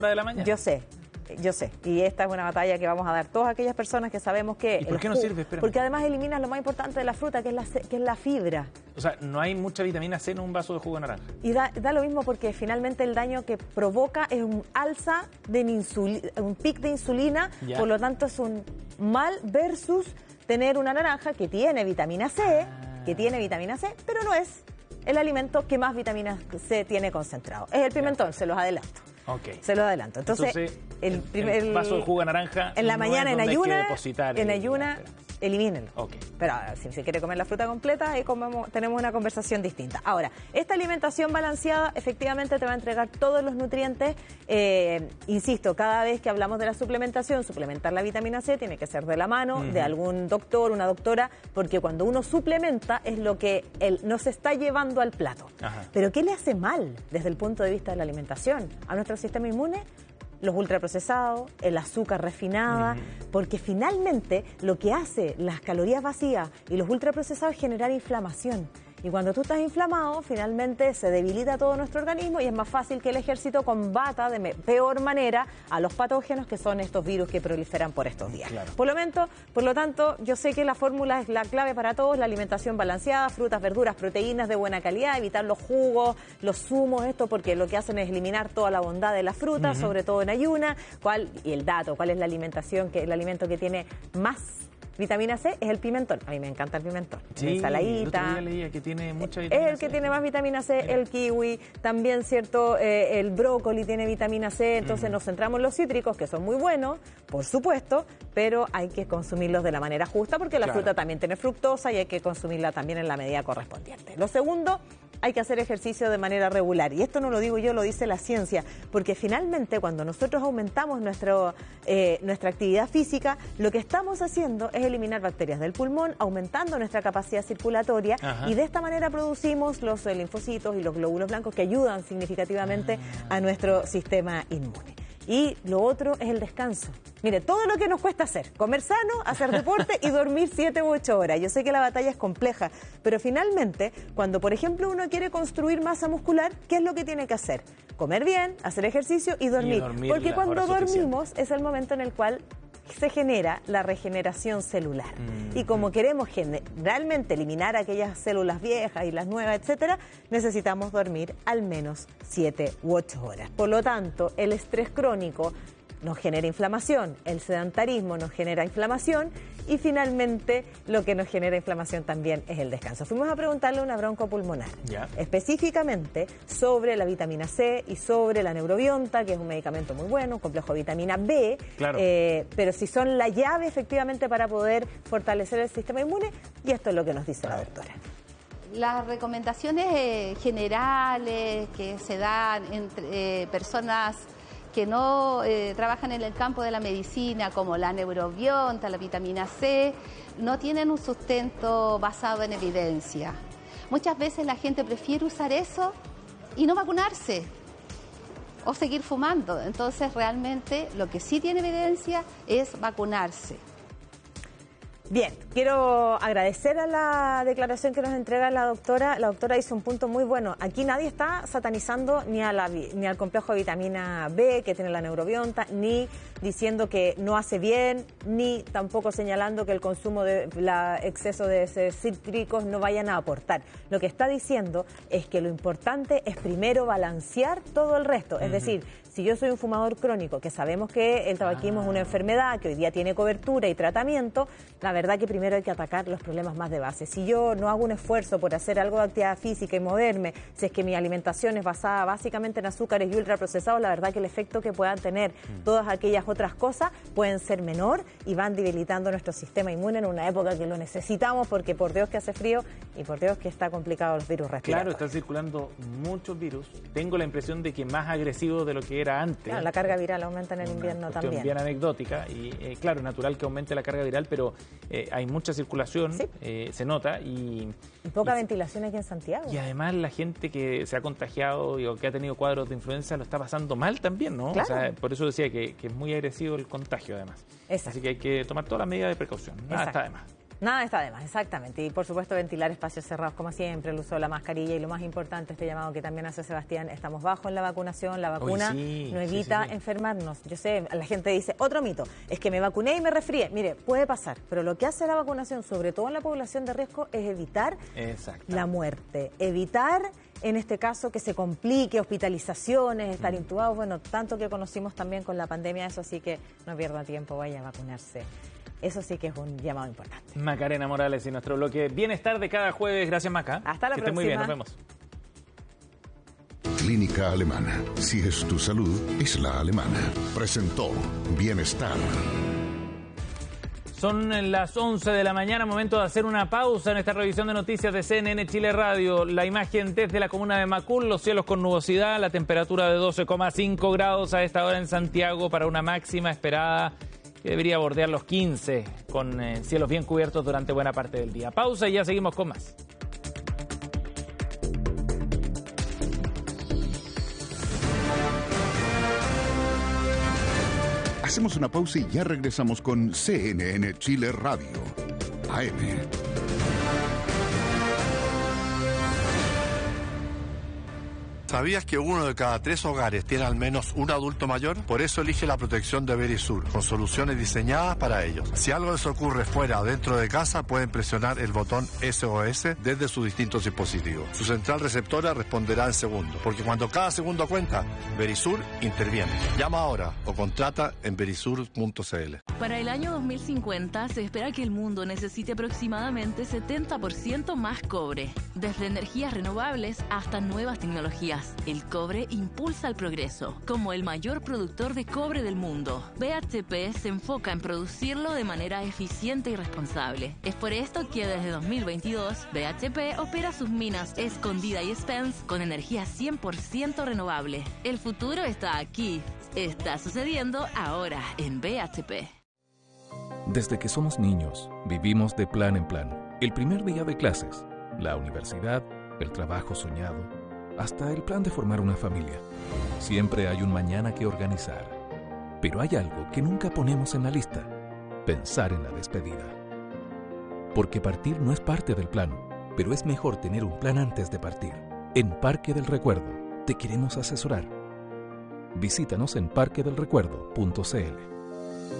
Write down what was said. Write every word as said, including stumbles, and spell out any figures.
de la mañana. Yo sé. Yo sé, y esta es una batalla que vamos a dar todas aquellas personas que sabemos que... ¿Y por qué no sirve? Espérame. Porque además eliminas lo más importante de la fruta, que es la, que es la fibra. O sea, no hay mucha vitamina C en un vaso de jugo de naranja. Y da, da lo mismo porque finalmente el daño que provoca es un alza de insulina, un pic de insulina, ya. Por lo tanto es un mal versus tener una naranja que tiene vitamina C, ah. que tiene vitamina C, pero no es el alimento que más vitamina C tiene concentrado. Es el pimentón, ya. Se los adelanto. Okay. Se lo adelanto. Entonces, Entonces el, el, primer, el vaso de jugo de naranja en la no mañana en ayuna, en el, ayuna, elimínenlo. Okay. Pero si se quiere comer la fruta completa, ahí comemos, tenemos una conversación distinta. Ahora, esta alimentación balanceada efectivamente te va a entregar todos los nutrientes. Eh, insisto, cada vez que hablamos de la suplementación, suplementar la vitamina C tiene que ser de la mano uh-huh. de algún doctor, una doctora, porque cuando uno suplementa es lo que él nos está llevando al plato. Ajá. Pero ¿qué le hace mal desde el punto de vista de la alimentación a nuestro sistema inmune? Los ultraprocesados, el azúcar refinada, uh-huh. porque finalmente lo que hace las calorías vacías y los ultraprocesados es generar inflamación. Y cuando tú estás inflamado, finalmente se debilita todo nuestro organismo y es más fácil que el ejército combata de me- peor manera a los patógenos que son estos virus que proliferan por estos días. Claro. Por lo tanto, por lo tanto, yo sé que la fórmula es la clave para todos, la alimentación balanceada, frutas, verduras, proteínas de buena calidad, evitar los jugos, los zumos, esto porque lo que hacen es eliminar toda la bondad de la fruta, uh-huh. sobre todo en ayuna. ¿Cuál, y el dato, cuál es la alimentación, que el alimento que tiene más vitamina C es el pimentón. A mí me encanta el pimentón. Sí, la ensaladita. El otro día leía que tiene mucha vitamina C. Es el que tiene más vitamina C, el kiwi, también, ¿cierto? Eh, el brócoli tiene vitamina C, entonces uh-huh. nos centramos en los cítricos, que son muy buenos, por supuesto, pero hay que consumirlos de la manera justa, porque la claro. fruta también tiene fructosa y hay que consumirla también en la medida correspondiente. Lo segundo, hay que hacer ejercicio de manera regular. Y esto no lo digo yo, lo dice la ciencia, porque finalmente cuando nosotros aumentamos nuestro, eh, nuestra actividad física, lo que estamos haciendo es eliminar bacterias del pulmón, aumentando nuestra capacidad circulatoria. Ajá. Y de esta manera producimos los eh, linfocitos y los glóbulos blancos que ayudan significativamente ah. a nuestro sistema inmune. Y lo otro es el descanso. Mire, todo lo que nos cuesta hacer, comer sano, hacer deporte y dormir siete u ocho horas. Yo sé que la batalla es compleja, pero finalmente, cuando por ejemplo uno quiere construir masa muscular, ¿qué es lo que tiene que hacer? Comer bien, hacer ejercicio y dormir. Y dormir Porque cuando dormimos es el momento en el cual se genera la regeneración celular. Mm. Y como queremos realmente eliminar aquellas células viejas y las nuevas, etcétera, necesitamos dormir al menos siete u ocho horas. Por lo tanto, el estrés crónico nos genera inflamación, el sedentarismo nos genera inflamación y finalmente lo que nos genera inflamación también es el descanso. Fuimos a preguntarle a una broncopulmonar, ¿ya? Específicamente sobre la vitamina C y sobre la neurobionta, que es un medicamento muy bueno, un complejo de vitamina B, claro. eh, pero si son la llave efectivamente para poder fortalecer el sistema inmune, y esto es lo que nos dice la doctora. Las recomendaciones eh, generales que se dan entre eh, personas que no eh, trabajan en el campo de la medicina, como la neurobionta, la vitamina C, no tienen un sustento basado en evidencia. Muchas veces la gente prefiere usar eso y no vacunarse o seguir fumando. Entonces, realmente, lo que sí tiene evidencia es vacunarse. Bien, quiero agradecer a la declaración que nos entrega la doctora. La doctora hizo un punto muy bueno. Aquí nadie está satanizando ni, a la, ni al complejo de vitamina B que tiene la neurobionta, ni diciendo que no hace bien, ni tampoco señalando que el consumo de la exceso de cítricos no vayan a aportar. Lo que está diciendo es que lo importante es primero balancear todo el resto. Es uh-huh. decir, si yo soy un fumador crónico, que sabemos que el tabaquismo ah. es una enfermedad que hoy día tiene cobertura y tratamiento, la verdad que primero hay que atacar los problemas más de base. Si yo no hago un esfuerzo por hacer algo de actividad física y moverme, si es que mi alimentación es basada básicamente en azúcares y ultraprocesados, la verdad que el efecto que puedan tener mm. todas aquellas otras cosas pueden ser menor y van debilitando nuestro sistema inmune en una época que lo necesitamos, porque por Dios que hace frío y por Dios que está complicado los virus respiratorios. Claro, están circulando muchos virus. Tengo la impresión de que más agresivos de lo que era antes. Claro, la carga viral aumenta en el invierno también. Bien anecdótica y eh, claro, es natural que aumente la carga viral, pero eh, hay mucha circulación, ¿sí? eh, se nota y... Y poca y, ventilación aquí en Santiago. Y además la gente que se ha contagiado y, o que ha tenido cuadros de influenza lo está pasando mal también, ¿no? Claro. O sea, por eso decía que, que es muy agresivo el contagio además. Exacto. Así que hay que tomar todas las medidas de precaución. Nada está de más. Nada está de más, exactamente. Y por supuesto ventilar espacios cerrados como siempre, el uso de la mascarilla y lo más importante, este llamado que también hace Sebastián, estamos bajo en la vacunación, la vacuna Uy, sí, no evita sí, sí, sí. enfermarnos. Yo sé, la gente dice, otro mito, es que me vacuné y me resfrié. Mire, puede pasar, pero lo que hace la vacunación, sobre todo en la población de riesgo, es evitar la muerte, evitar en este caso que se complique, hospitalizaciones, estar mm. intubados, bueno, tanto que conocimos también con la pandemia eso, así que no pierda tiempo, vaya a vacunarse. Eso sí que es un llamado importante. Macarena Morales y nuestro bloque Bienestar de cada jueves. Gracias, Maca. Hasta la que próxima. Esté muy bien, nos vemos. Clínica Alemana. Si es tu salud, es la alemana. Presentó Bienestar. Son las once de la mañana, momento de hacer una pausa en esta revisión de noticias de C N N Chile Radio. La imagen desde la comuna de Macul, los cielos con nubosidad, la temperatura de doce coma cinco grados a esta hora en Santiago para una máxima esperada que debería bordear los quince, con eh, cielos bien cubiertos durante buena parte del día. Pausa y ya seguimos con más. Hacemos una pausa y ya regresamos con C N N Chile Radio, A M. ¿Sabías que uno de cada tres hogares tiene al menos un adulto mayor? Por eso elige la protección de Verisur, con soluciones diseñadas para ellos. Si algo les ocurre fuera o dentro de casa, pueden presionar el botón S O S desde sus distintos dispositivos. Su central receptora responderá en segundos, porque cuando cada segundo cuenta, Verisur interviene. Llama ahora o contrata en verisur punto c l. Para el año dos mil cincuenta se espera que el mundo necesite aproximadamente setenta por ciento más cobre, desde energías renovables hasta nuevas tecnologías. El cobre impulsa el progreso. Como el mayor productor de cobre del mundo, B H P se enfoca en producirlo de manera eficiente y responsable. Es por esto que desde dos mil veintidós, B H P opera sus minas Escondida y Spence con energía cien por ciento renovable. El futuro está aquí. Está sucediendo ahora en B H P. Desde que somos niños, vivimos de plan en plan. El primer día de clases, la universidad, el trabajo soñado, hasta el plan de formar una familia. Siempre hay un mañana que organizar. Pero hay algo que nunca ponemos en la lista: pensar en la despedida. Porque partir no es parte del plan, pero es mejor tener un plan antes de partir. En Parque del Recuerdo te queremos asesorar. Visítanos en parque del recuerdo punto c l.